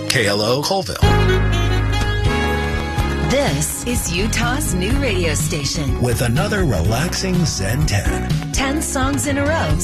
KLO Colville. This is Utah's new radio station. With another relaxing Zen 10. 10 songs in a row